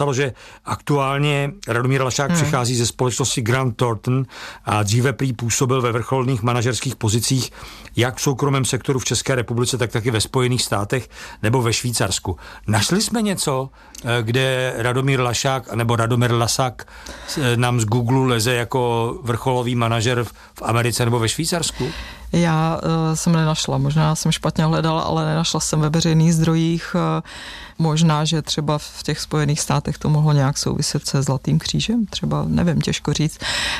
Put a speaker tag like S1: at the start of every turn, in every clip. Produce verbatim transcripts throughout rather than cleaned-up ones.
S1: napsalo, že aktuálně Radomír Lašák hmm. přichází ze společnosti Grant Thornton a dříve prý působil ve vrcholných manažerských pozicích jak v soukromém sektoru v České republice, tak taky ve Spojených státech nebo ve Švýcarsku. Našli jsme něco, kde Radomír Lašák nebo Radomír Lasák nám z Google leze jako vrcholový manažer v Americe nebo ve Švýcarsku?
S2: Já uh, jsem nenašla, možná jsem špatně hledala, ale nenašla jsem ve veřejných zdrojích. Uh, možná, že třeba v těch Spojených státech to mohlo nějak souviset se Zlatým křížem, třeba nevím, těžko říct.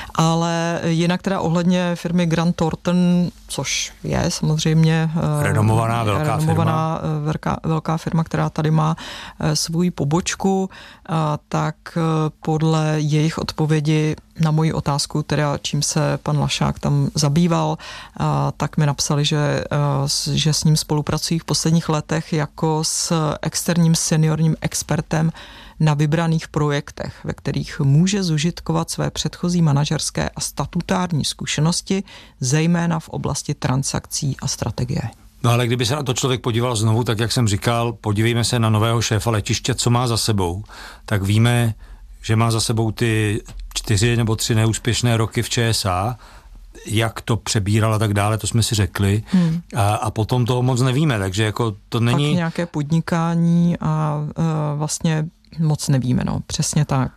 S2: Ale jinak teda ohledně firmy Grant Thornton, což je samozřejmě uh,
S1: renomovaná velká
S2: renomovaná,
S1: firma.
S2: Uh, velká, velká firma, která tady má uh, svou pobočku, uh, tak uh, podle jejich odpovědi na moji otázku, teda čím se pan Lašák tam zabýval, a tak mi napsali, že, že s ním spolupracují v posledních letech jako s externím seniorním expertem na vybraných projektech, ve kterých může zužitkovat své předchozí manažerské a statutární zkušenosti, zejména v oblasti transakcí a strategie.
S1: No ale kdyby se na to člověk podíval znovu, tak jak jsem říkal, podívejme se na nového šéfa letiště, co má za sebou, tak víme, že má za sebou ty čtyři nebo tři neúspěšné roky v ČSA, jak to přebíral a tak dále, to jsme si řekli. Hmm. A, a potom toho moc nevíme, takže jako to není...
S2: Pak nějaké podnikání a uh, vlastně moc nevíme, no, přesně tak.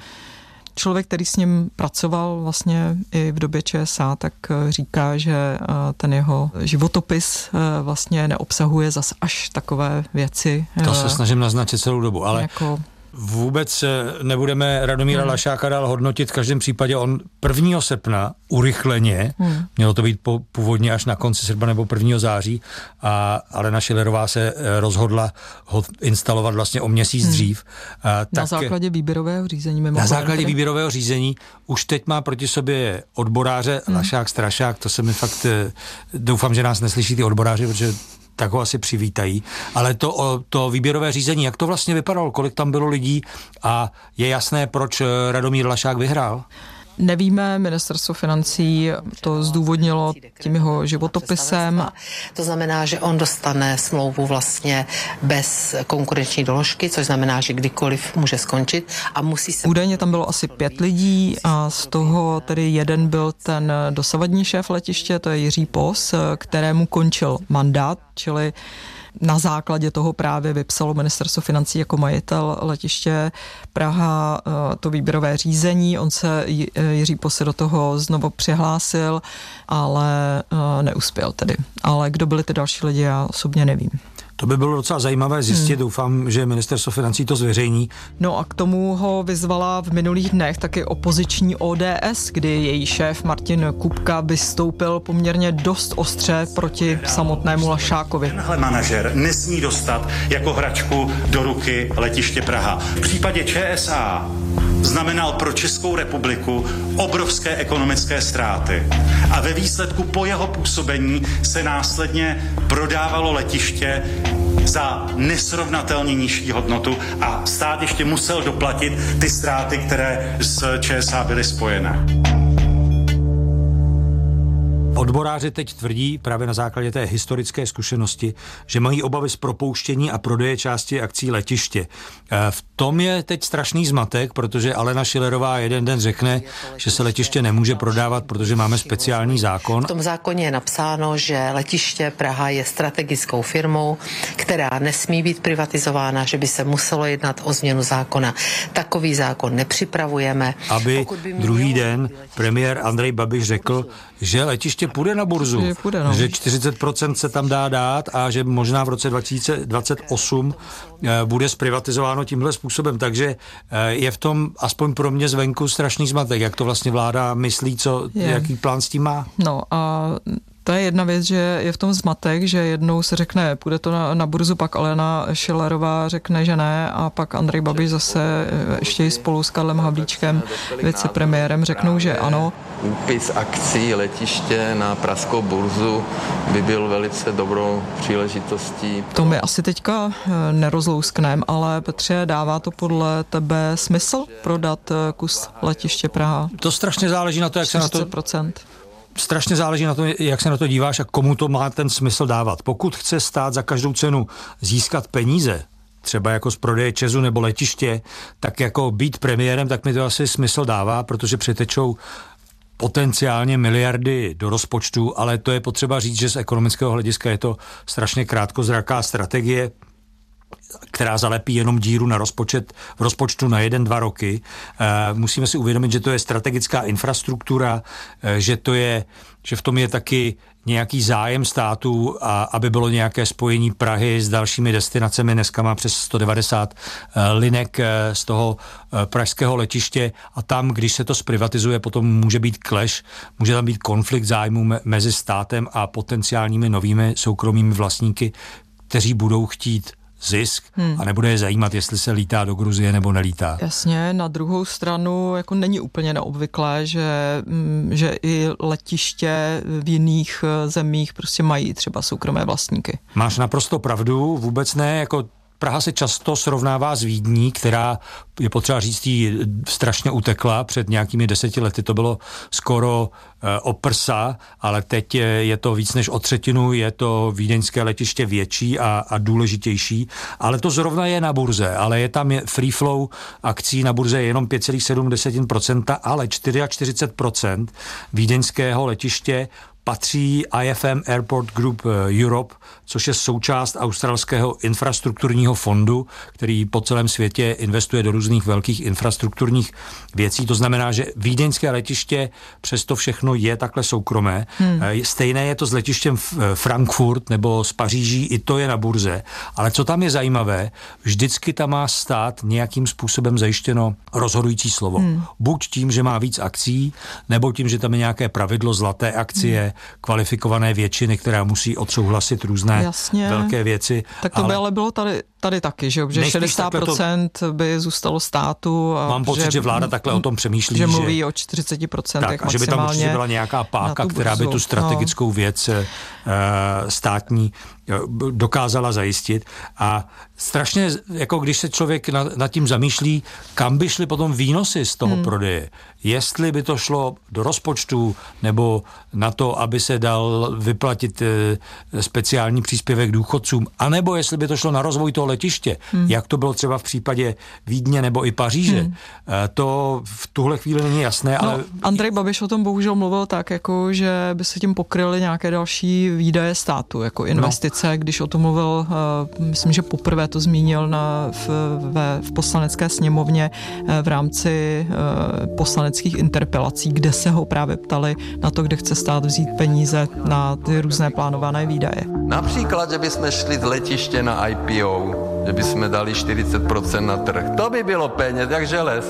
S2: Člověk, který s ním pracoval vlastně i v době ČSA, tak říká, že ten jeho životopis vlastně neobsahuje zas až takové věci.
S1: To se snažím naznačit celou dobu, ale... Jako... Vůbec nebudeme Radomíra hmm. Lašáka dál hodnotit, v každém případě on prvního srpna urychleně, hmm. mělo to být po, původně až na konci srpna nebo prvního září, a Alena Schillerová se rozhodla ho instalovat vlastně o měsíc hmm. dřív. A
S2: na
S1: tak,
S2: základě výběrového řízení.
S1: Na základě výběrového řízení už teď má proti sobě odboráře hmm. Lašák, Strašák, to se mi fakt, doufám, že nás neslyší ty odboráři, protože tak ho asi přivítají. Ale to, to výběrové řízení, jak to vlastně vypadalo, kolik tam bylo lidí a je jasné, proč Radomír Lašák vyhrál?
S2: Nevíme, ministerstvo financí to zdůvodnilo tím jeho životopisem.
S3: To znamená, že on dostane smlouvu vlastně bez konkurenční doložky, což znamená, že kdykoliv může skončit a musí se...
S2: Údajně tam bylo asi pět lidí a z toho tedy jeden byl ten dosavadní šéf letiště, to je Jiří Pos, kterému končil mandát, čili na základě toho právě vypsalo ministerstvo financí jako majitel letiště Praha to výběrové řízení. On se, Jiří Pos, do toho znovu přihlásil, ale neuspěl tedy. Ale kdo byli ty další lidi, já osobně nevím.
S1: To by bylo docela zajímavé zjistit, hmm. doufám, že ministerstvo financí to zveřejní.
S2: No a k tomu ho vyzvala v minulých dnech taky opoziční O D S, kdy její šéf Martin Kupka vystoupil poměrně dost ostře proti samotnému Lašákovi.
S4: Tenhle manažer nesmí dostat jako hračku do ruky letiště Praha. V případě ČSA znamenal pro Českou republiku obrovské ekonomické ztráty. A ve výsledku po jeho působení se následně prodávalo letiště za nesrovnatelně nižší hodnotu a stát ještě musel doplatit ty ztráty, které s ČSA byly spojené.
S1: Odboráři teď tvrdí právě na základě té historické zkušenosti, že mají obavy z propouštění a prodeje části akcí letiště. V tom je teď strašný zmatek, protože Alena Schillerová jeden den řekne, že se letiště nemůže prodávat, protože máme speciální zákon.
S3: V tom zákoně je napsáno, že letiště Praha je strategickou firmou, která nesmí být privatizována, že by se muselo jednat o změnu zákona. Takový zákon nepřipravujeme.
S1: Aby by druhý den premiér Andrej Babiš řekl, že letiště půjde na burzu,
S2: že, půjde, no.
S1: že čtyřicet procent se tam dá dát a že možná v roce dva tisíce dvacet osm bude zprivatizováno tímhle způsobem, takže je v tom aspoň pro mě zvenku strašný zmatek, jak to vlastně vláda myslí, co, je. jaký plán s tím má.
S2: No a to je jedna věc, že je v tom zmatek, že jednou se řekne, půjde to na, na burzu, pak Alena Schillerová řekne, že ne, a pak Andrej Babiš zase ještě spolu s Karlem Havlíčkem, vicepremiérem, řeknou, že ano.
S5: Úpis akcí letiště na pražskou burzu by byl velice dobrou příležitostí.
S2: To my asi teďka nerozlouskneme, ale Petře, dává to podle tebe smysl prodat kus letiště Praha?
S1: To strašně záleží na to, jak se na to...
S2: čtyřicet procent.
S1: Strašně záleží na to, jak se na to díváš a komu to má ten smysl dávat. Pokud chce stát za každou cenu získat peníze třeba jako z prodeje ČEZu nebo letiště, tak jako být premiérem, tak mi to asi smysl dává, protože přitečou potenciálně miliardy do rozpočtu, ale to je potřeba říct, že z ekonomického hlediska je to strašně krátkozraká strategie, která zalepí jenom díru na rozpočet, v rozpočtu na jeden, dva roky. E, musíme si uvědomit, že to je strategická infrastruktura, e, že to je, že v tom je taky nějaký zájem států, a aby bylo nějaké spojení Prahy s dalšími destinacemi. Dneska má přes sto devadesát e, linek e, z toho e, pražského letiště a tam, když se to zprivatizuje, potom může být clash, může tam být konflikt zájmů me, mezi státem a potenciálními novými soukromými vlastníky, kteří budou chtít zisk hmm. a nebude je zajímat, jestli se lítá do Gruzie nebo nelítá.
S2: Jasně, na druhou stranu jako není úplně neobvyklé, že, že i letiště v jiných zemích prostě mají třeba soukromé vlastníky.
S1: Máš naprosto pravdu, vůbec ne, jako Praha se často srovnává s Vídní, která, je potřeba říct, jí strašně utekla. Před nějakými deseti lety to bylo skoro e, o prsa, ale teď je to víc než o třetinu, je to vídeňské letiště větší a, a důležitější. Ale to zrovna je na burze, ale je tam free flow akcí na burze jenom pět celá sedm procenta, ale čtyřicet čtyři procent vídeňského letiště patří I F M Airport Group Europe, což je součást australského infrastrukturního fondu, který po celém světě investuje do různých velkých infrastrukturních věcí. To znamená, že vídeňské letiště přesto všechno je takhle soukromé. Hmm. Stejné je to s letištěm Frankfurt nebo z Paříží, i to je na burze. Ale co tam je zajímavé, vždycky tam má stát nějakým způsobem zajištěno rozhodující slovo. Hmm. Buď tím, že má víc akcí, nebo tím, že tam je nějaké pravidlo zlaté akcie, hmm. kvalifikované většiny, která musí odsouhlasit různé Jasně. velké věci.
S2: Tak to ale by ale bylo tady, tady taky, že, že šedesát procent to by zůstalo státu. A
S1: mám pocit, že, že vláda takhle o tom přemýšlí.
S2: Že mluví o čtyřicet procent
S1: tak, a že by tam určitě byla nějaká páka, která by tu strategickou no. věc uh, státní uh, dokázala zajistit. A strašně, jako když se člověk nad, nad tím zamýšlí, kam by šly potom výnosy z toho hmm. prodeje. Jestli by to šlo do rozpočtu, nebo na to, aby se dal vyplatit uh, speciální příspěvek důchodcům, anebo jestli by to šlo na rozvoj toho letiště, hmm. jak to bylo třeba v případě Vídně nebo i Paříže. Hmm. To v tuhle chvíli není jasné.
S2: No,
S1: ale
S2: Andrej Babiš o tom bohužel mluvil tak, jako, že by se tím pokryly nějaké další výdaje státu, jako investice, no. Když o tom mluvil, uh, myslím, že poprvé to zmínil na, v, ve, v poslanecké sněmovně uh, v rámci uh, poslaneckých interpelací, kde se ho právě ptali na to, kde chce stát vzít peníze na ty různé plánované výdaje.
S5: Například, že bychom šli z letiště na I P O, že bychom dali čtyřicet procent na trh. To by bylo peněz, jak želez.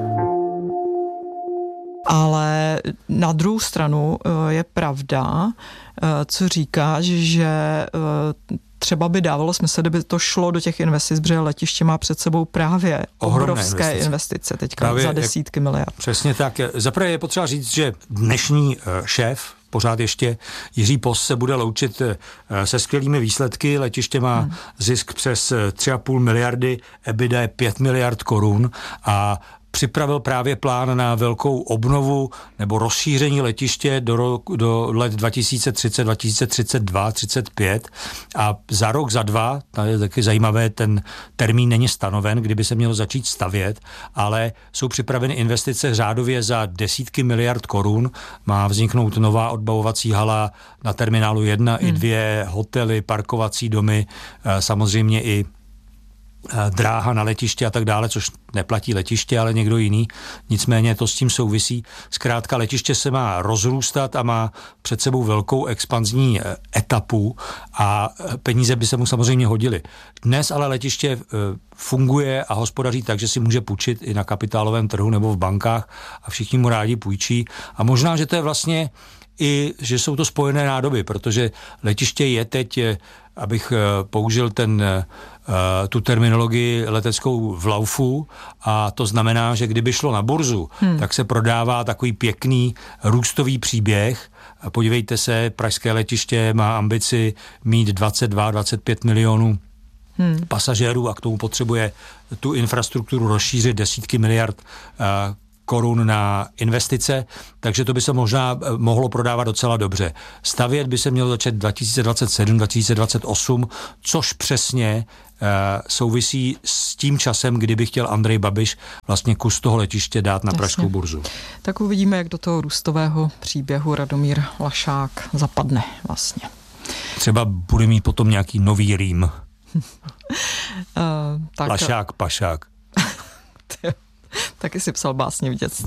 S2: Ale na druhou stranu je pravda, co říkáš, že třeba by dávalo smysl, kdyby to šlo do těch investic, protože letiště má před sebou právě obrovské investice, investice teďka právě za desítky jak, miliard.
S1: Přesně tak. Zaprvé je potřeba říct, že dnešní šéf pořád ještě Jiří Pos se bude loučit se skvělými výsledky. Letiště má hmm. zisk přes tři a půl miliardy, EBITDA je pět miliard korun a připravil právě plán na velkou obnovu nebo rozšíření letiště do, roku, do let dva tisíce třicet, dva tisíce třicet dva, třicet pět a za rok, za dva, to je taky zajímavé, ten termín není stanoven, kdyby se mělo začít stavět, ale jsou připraveny investice řádově za desítky miliard korun. Má vzniknout nová odbavovací hala na terminálu jedna hmm. i dvě, hotely, parkovací domy, samozřejmě i dráha na letiště a tak dále, což neplatí letiště, ale někdo jiný. Nicméně to s tím souvisí. Zkrátka letiště se má rozrůstat a má před sebou velkou expanzní etapu a peníze by se mu samozřejmě hodily. Dnes ale letiště funguje a hospodaří tak, že si může půjčit i na kapitálovém trhu nebo v bankách a všichni mu rádi půjčí. A možná, že to je vlastně i, že jsou to spojené nádoby, protože letiště je teď, abych použil ten tu terminologii leteckou v laufu a to znamená, že kdyby šlo na burzu, hmm. tak se prodává takový pěkný růstový příběh. Podívejte se, pražské letiště má ambici mít dvacet dva, dvacet pět milionů hmm. pasažérů a k tomu potřebuje tu infrastrukturu rozšířit desítky miliard uh, korun na investice, takže to by se možná mohlo prodávat docela dobře. Stavět by se mělo začít dva tisíce dvacet sedm, dva tisíce dvacet osm, což přesně uh, souvisí s tím časem, kdyby chtěl Andrej Babiš vlastně kus toho letiště dát na Jasně. pražskou burzu.
S2: Tak uvidíme, jak do toho růstového příběhu Radomír Lašák zapadne vlastně.
S1: Třeba bude mít potom nějaký nový rým.
S2: uh, tak...
S1: Lašák, pašák.
S2: Taky si psal básně v dětství.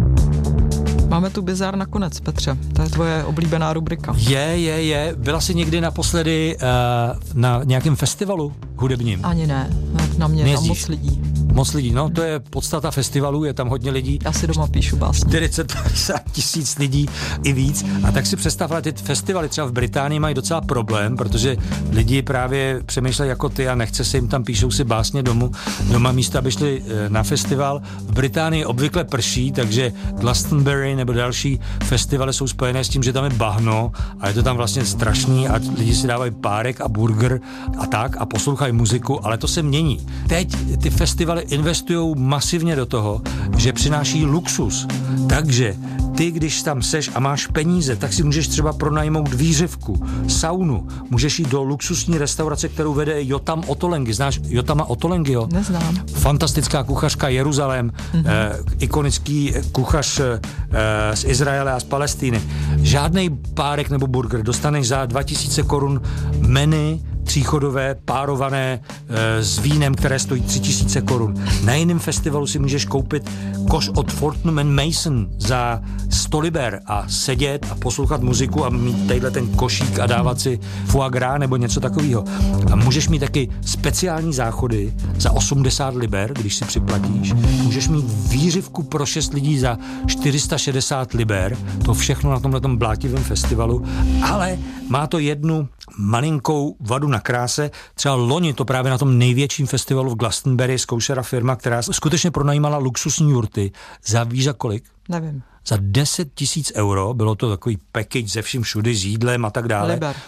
S2: Máme tu bizár nakonec, Petře. To je tvoje oblíbená rubrika.
S1: Je, je, je. Byla jsi někdy naposledy uh, na nějakém festivalu hudebním?
S2: Ani ne. Na mě tam moc lidí.
S1: Moc lidí, no to je podstata festivalu, je tam hodně lidí.
S2: Já si doma píšu básně.
S1: čtyřicet padesát tisíc lidí i víc. A tak si představ, ale ty festivaly třeba v Británii mají docela problém, protože lidi právě přemýšlejí jako ty a nechce se jim tam, píšou si básně domů, doma místo, aby šli na festival. V Británii obvykle prší, takže Glastonbury nebo další festivaly jsou spojené s tím, že tam je bahno a je to tam vlastně strašný a lidi si dávají párek a burger a tak a poslouchají muziku, ale to se mění. Teď ty festivaly investují masivně do toho, že přináší luxus. Takže ty, když tam seš a máš peníze, tak si můžeš třeba pronajmout výřivku, saunu, můžeš jít do luxusní restaurace, kterou vede Jotam Ottolenghi. Znáš Jotama Ottolenghiho?
S2: Neznám.
S1: Fantastická kuchařka Jeruzalém, mm-hmm. eh, ikonický kuchař eh, z Izraele a z Palestiny. Žádnej párek nebo burger, dostaneš za dva tisíce korun menu tříchodové, párované e, s vínem, které stojí tři tisíce korun. Na jiném festivalu si můžeš koupit koš od Fortnum and Mason za sto liber a sedět a poslouchat muziku a mít tadyhle ten košík a dávat si foie gras nebo něco takového. A můžeš mít taky speciální záchody za osmdesát liber, když si připlatíš. Můžeš mít výřivku pro šest lidí za čtyři sta šedesát liber. To všechno na tomhletom blátivém festivalu. Ale má to jednu malinkou vadu na kráse. Třeba loni to právě na tom největším festivalu v Glastonbury zkoušela firma, která skutečně pronajímala luxusní jurty za víš za kolik?
S2: Nevím.
S1: Za deset tisíc euro, bylo to takový package ze vším všudy, s jídlem a tak dále.
S2: Liber.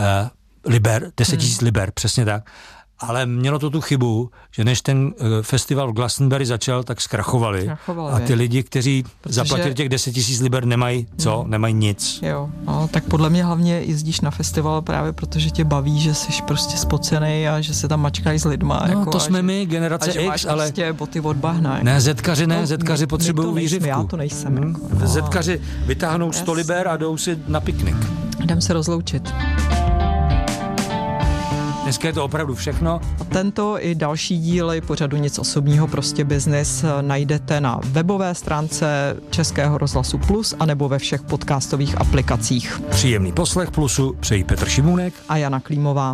S1: Uh, liber, deset tisíc hmm. liber, přesně tak. Ale mělo to tu chybu, že než ten uh, festival v Glastonbury začal, tak zkrachovali.
S2: Zkrachovali.
S1: A ty lidi, kteří
S2: Protože...
S1: zaplatili těch deset tisíc liber, nemají co? Hmm. Nemají nic.
S2: Jo, no, tak podle mě hlavně jezdíš na festival právě protože tě baví, že jsi prostě spocenej a že se tam mačkají s lidma.
S1: No,
S2: jako,
S1: to jsme
S2: že,
S1: my, generace X, ale...
S2: prostě boty od bahna. Jako.
S1: Ne, zetkaři ne,
S2: no,
S1: zetkaři potřebují výřivku.
S2: Já to nejsem.
S1: Hmm.
S2: Jako, no.
S1: Zetkaři vytáhnou sto liber a jdou si na piknik.
S2: Jdem se rozloučit.
S1: Dneska je to opravdu všechno.
S2: A tento i další díly pořadu Nic osobního, prostě biznis najdete na webové stránce Českého rozhlasu Plus anebo ve všech podcastových aplikacích.
S1: Příjemný poslech Plusu přejí Petr Šimůnek
S2: a Jana Klímová.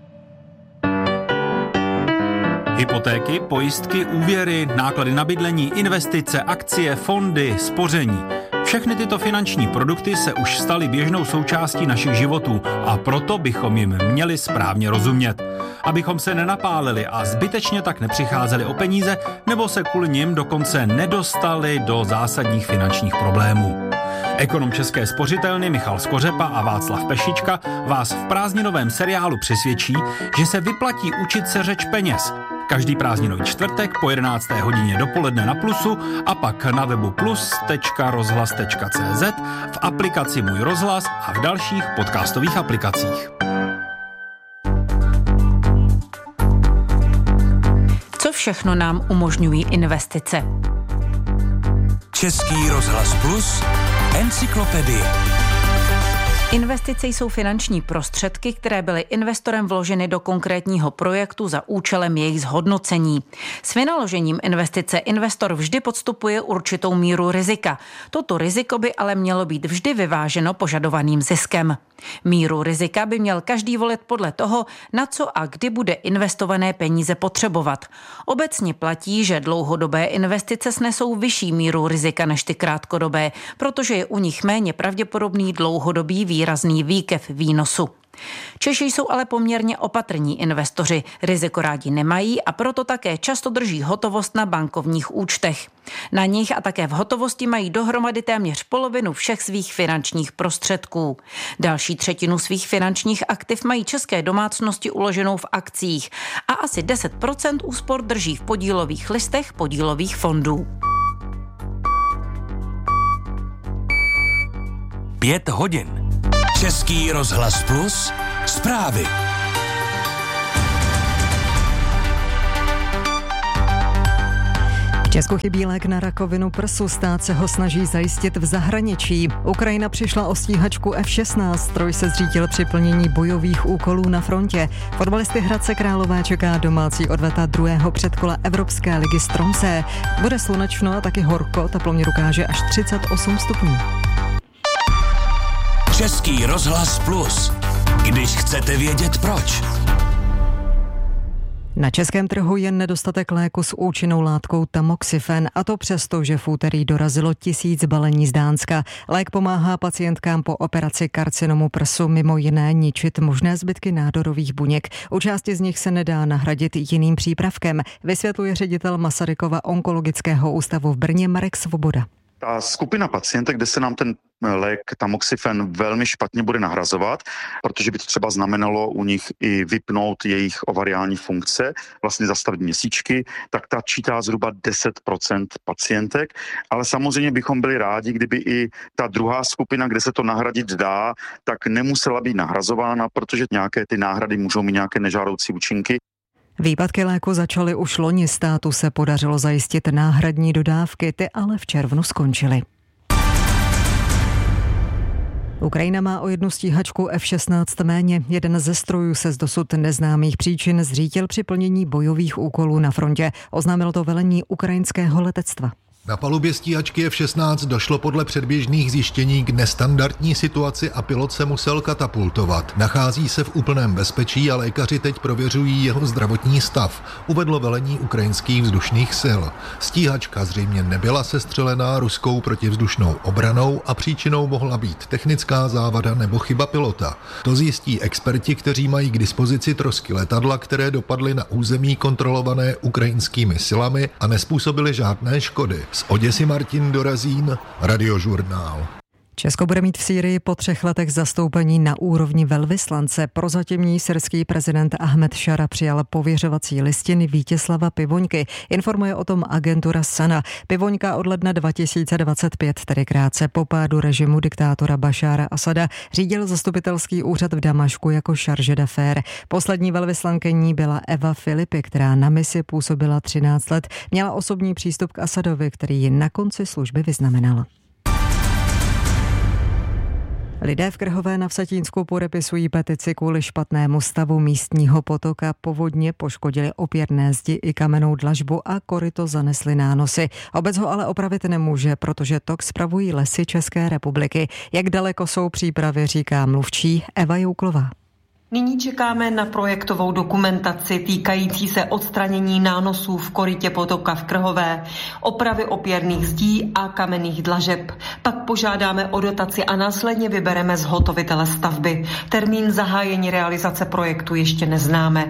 S6: Hypotéky, pojistky, úvěry, náklady na bydlení, investice, akcie, fondy, spoření. Všechny tyto finanční produkty se už staly běžnou součástí našich životů a proto bychom jim měli správně rozumět. Abychom se nenapálili a zbytečně tak nepřicházeli o peníze nebo se kvůli nim dokonce nedostali do zásadních finančních problémů. Ekonom České spořitelny Michal Skořepa a Václav Pešička vás v prázdninovém seriálu přesvědčí, že se vyplatí učit se řeč peněz. Každý prázdninový čtvrtek po jedenácté hodině dopoledne na Plusu a pak na webu plus tečka rozhlas tečka cé zet, v aplikaci Můj rozhlas a v dalších podcastových aplikacích.
S7: Co všechno nám umožňují investice?
S8: Český rozhlas Plus, encyklopedie.
S7: Investice jsou finanční prostředky, které byly investorem vloženy do konkrétního projektu za účelem jejich zhodnocení. S vynaložením investice investor vždy podstupuje určitou míru rizika. Toto riziko by ale mělo být vždy vyváženo požadovaným ziskem. Míru rizika by měl každý volit podle toho, na co a kdy bude investované peníze potřebovat. Obecně platí, že dlouhodobé investice snesou vyšší míru rizika než ty krátkodobé, protože je u nich méně pravděpodobný dlouhodobý výrazný výkyv výnosu. Češi jsou ale poměrně opatrní investoři, riziko rádi nemají a proto také často drží hotovost na bankovních účtech. Na nich a také v hotovosti mají dohromady téměř polovinu všech svých finančních prostředků. Další třetinu svých finančních aktiv mají české domácnosti uloženou v akcích a asi deset procent úspor drží v podílových listech podílových fondů.
S8: pět hodin. Český rozhlas Plus, zprávy.
S9: V Česku chybí lék na rakovinu prsu, stát se ho snaží zajistit v zahraničí. Ukrajina přišla o stíhačku F šestnáct, stroj se zřítil při plnění bojových úkolů na frontě. Fotbalisty Hradce Králové čeká domácí odveta druhého předkola Evropské ligy z Tromsø. Bude slunečno a taky horko, teploměr ukáže až třicet osm stupňů.
S8: Český rozhlas Plus. Když chcete vědět proč.
S9: Na českém trhu je nedostatek léku s účinnou látkou tamoxifen, a to přesto, že v úterý dorazilo tisíc balení z Dánska. Lék pomáhá pacientkám po operaci karcinomu prsu mimo jiné ničit možné zbytky nádorových buněk. U části z nich se nedá nahradit jiným přípravkem, vysvětluje ředitel Masarykova onkologického ústavu v Brně Marek Svoboda.
S10: Ta skupina pacientek, kde se nám ten lék tamoxifen velmi špatně bude nahrazovat, protože by to třeba znamenalo u nich i vypnout jejich ovariální funkce, vlastně zastavit měsíčky, tak ta čítá zhruba deset procent pacientek, ale samozřejmě bychom byli rádi, kdyby i ta druhá skupina, kde se to nahradit dá, tak nemusela být nahrazována, protože nějaké ty náhrady můžou mít nějaké nežádoucí účinky.
S9: Výpadky léku začaly už loni, státu se podařilo zajistit náhradní dodávky, ty ale v červnu skončily. Ukrajina má o jednu stíhačku F šestnáct méně. Jeden ze strojů se z dosud neznámých příčin zřítil při plnění bojových úkolů na frontě. Oznámilo to velení ukrajinského letectva.
S11: Na palubě stíhačky F šestnáct došlo podle předběžných zjištění k nestandardní situaci a pilot se musel katapultovat. Nachází se v úplném bezpečí a lékaři teď prověřují jeho zdravotní stav, uvedlo velení ukrajinských vzdušných sil. Stíhačka zřejmě nebyla sestřelená ruskou protivzdušnou obranou a příčinou mohla být technická závada nebo chyba pilota. To zjistí experti, kteří mají k dispozici trosky letadla, které dopadly na území kontrolované ukrajinskými silami a nespůsobily žádné škody. Z Oděsy Martin Dorazín, Radiožurnál.
S9: Česko bude mít v Sýrii po třech letech zastoupení na úrovni velvyslance. Prozatímní syrský prezident Ahmed Šara přijal pověřovací listiny Vítězslava Pivoňky. Informuje o tom agentura Sana. Pivoňka od ledna dva tisíce dvacet pět, tedy krátce po pádu režimu diktátora Bašára Asada, řídil zastupitelský úřad v Damašku jako charge d'affaires. Poslední velvyslankyní byla Eva Filipy, která na misi působila třináct let. Měla osobní přístup k Asadovi, který ji na konci služby vyznamenal. Lidé v Krhové na Vsetínsku podepisují petici kvůli špatnému stavu místního potoka. Povodně poškodili opěrné zdi i kamennou dlažbu a koryto zanesly nánosy. Obec ho ale opravit nemůže, protože tok spravují Lesy České republiky. Jak daleko jsou přípravy, říká mluvčí Eva Jouklová.
S12: Nyní čekáme na projektovou dokumentaci týkající se odstranění nánosů v korytě potoka v Krhové, opravy opěrných zdí a kamenných dlažeb. Pak požádáme o dotaci a následně vybereme zhotovitele stavby. Termín zahájení realizace projektu ještě neznáme.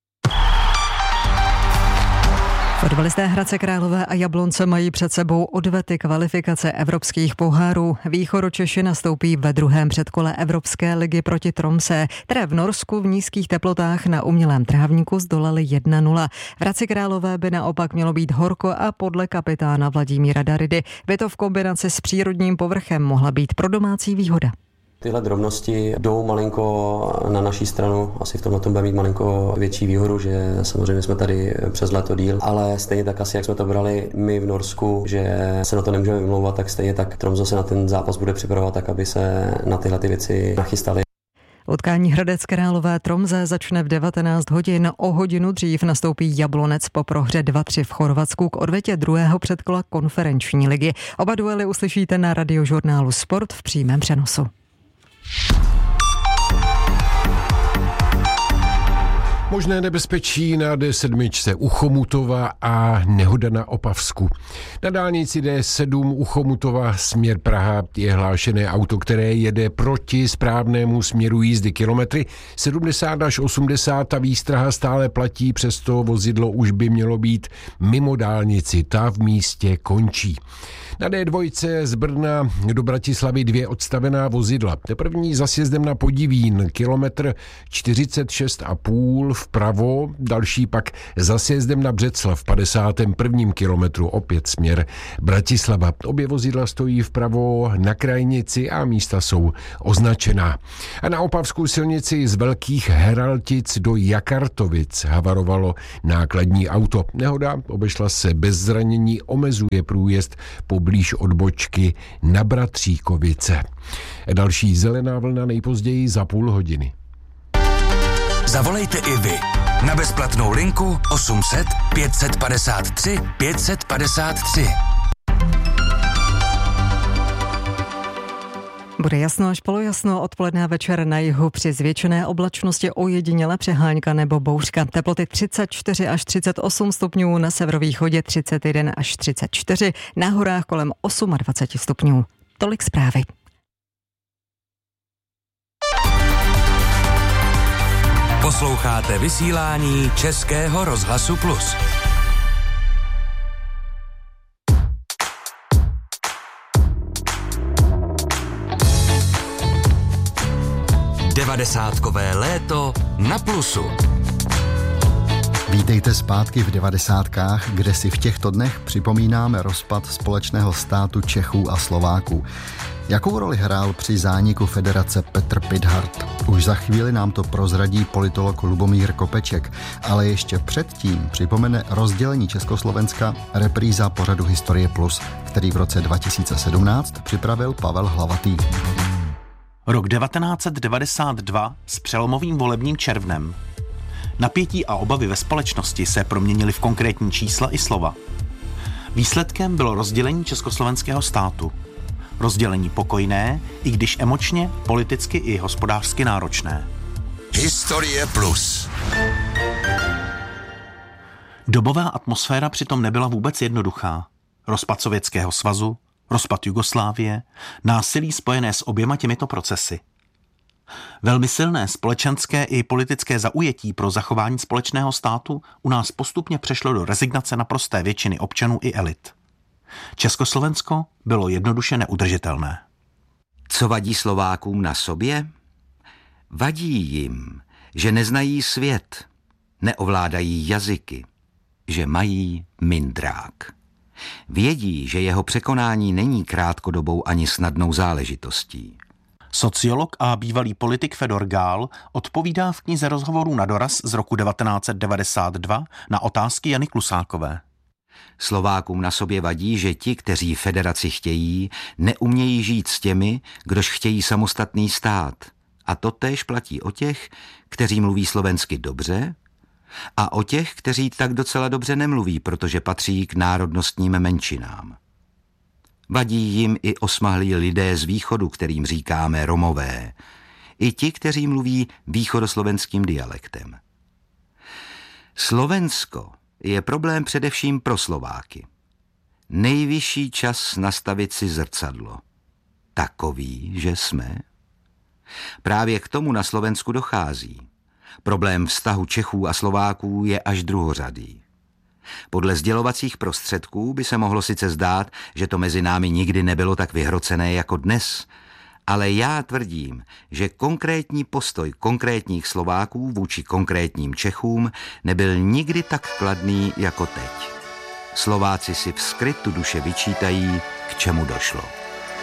S9: Fotbalisté Hradce Králové a Jablonce mají před sebou odvety kvalifikace evropských pohárů. Východočeši nastoupí ve druhém předkole Evropské ligy proti Tromsø, které v Norsku v nízkých teplotách na umělém trávníku zdolali jedna nula. V Hradci Králové by naopak mělo být horko a podle kapitána Vladimíra Daridy by to v kombinaci s přírodním povrchem mohla být pro domácí výhoda.
S13: Tyhle drobnosti jdou malinko na naší stranu, asi v tomhle tom bude mít malinko větší výhodu, že samozřejmě jsme tady přes léto díl, ale stejně tak asi, jak jsme to brali my v Norsku, že se na to nemůžeme vymlouvat, tak stejně tak Tromsø se na ten zápas bude připravovat tak, aby se na tyhle ty věci nachystali.
S9: Utkání Hradec Králové Tromsø začne v devatenáct hodin. O hodinu dřív nastoupí Jablonec po prohře dva tři v Chorvatsku k odvetě druhého předkola konferenční ligy. Oba duely uslyšíte na Radiožurnálu Sport v přímém přenosu.
S14: Možné nebezpečí na D sedm u Chomutova a nehoda na Opavsku. Na dálnici D sedm u Chomutova směr Praha je hlášené auto, které jede proti správnému směru jízdy kilometry sedmdesát až osmdesát. Ta výstraha stále platí, přesto vozidlo už by mělo být mimo dálnici, ta v místě končí. Na D dva z Brna do Bratislavy dvě odstavená vozidla. První za sjezdem na Podivín, kilometr čtyřicet šest a půl vpravo, další pak za sjezdem na Břeclav v padesátém prvním kilometru, opět směr Bratislava. Obě vozidla stojí vpravo na krajnici a místa jsou označená. A na Opavskou silnici z Velkých Heraltic do Jakartovic havarovalo nákladní auto. Nehoda obešla se bez zranění, omezuje průjezd poblíž odbočky na Bratříkovice. Další zelená vlna nejpozději za půl hodiny.
S8: Zavolejte i vy na bezplatnou linku osm set pět padesát tři pět padesát tři.
S9: Bude jasno až polojasno, odpoledne a večer na jihu při zvětšené oblačnosti ojediněle přehánka nebo bouřka. Teploty třicet čtyři až třicet osm stupňů, na severovýchodě třicet jedna až třicet čtyři, na horách kolem dvacet osm stupňů. Tolik zprávy.
S8: Posloucháte vysílání Českého rozhlasu Plus. Devadesátkové léto na Plusu.
S15: Vítejte zpátky v devadesátkách, kde si v těchto dnech připomínáme rozpad společného státu Čechů a Slováků. Jakou roli hrál při zániku federace Petr Pithart? Už za chvíli nám to prozradí politolog Lubomír Kopeček, ale ještě předtím připomene rozdělení Československa repríza pořadu Historie Plus, který v roce dva tisíce sedmnáct připravil Pavel Hlavatý.
S16: Rok devatenáct set devadesát dva s přelomovým volebním červnem. Napětí a obavy ve společnosti se proměnily v konkrétní čísla i slova. Výsledkem bylo rozdělení československého státu. Rozdělení pokojné, i když emočně, politicky i hospodářsky náročné.
S8: Historie Plus.
S16: Dobová atmosféra přitom nebyla vůbec jednoduchá. Rozpad Sovětského svazu, rozpad Jugoslávie, násilí spojené s oběma těmito procesy. Velmi silné společenské i politické zaujetí pro zachování společného státu u nás postupně přešlo do rezignace naprosté většiny občanů i elit. Československo bylo jednoduše neudržitelné.
S17: Co vadí Slovákům na sobě? Vadí jim, že neznají svět, neovládají jazyky, že mají mindrák. Vědí, že jeho překonání není krátkodobou ani snadnou záležitostí.
S16: Sociolog a bývalý politik Fedor Gál odpovídá v knize Rozhovorů na doraz z roku devatenáct set devadesát dva na otázky Jany Klusákové.
S17: Slovákům na sobě vadí, že ti, kteří federaci chtějí, neumějí žít s těmi, kdož chtějí samostatný stát. A to též platí o těch, kteří mluví slovensky dobře, a o těch, kteří tak docela dobře nemluví, protože patří k národnostním menšinám. Vadí jim i osmahlí lidé z východu, kterým říkáme Romové, i ti, kteří mluví východoslovenským dialektem. Slovensko je problém především pro Slováky. Nejvyšší čas nastavit si zrcadlo. Takový, že jsme. Právě k tomu na Slovensku dochází. Problém vztahu Čechů a Slováků je až druhořadý. Podle sdělovacích prostředků by se mohlo sice zdát, že to mezi námi nikdy nebylo tak vyhrocené jako dnes, ale já tvrdím, že konkrétní postoj konkrétních Slováků vůči konkrétním Čechům nebyl nikdy tak kladný jako teď. Slováci si v skrytu duše vyčítají, k čemu došlo.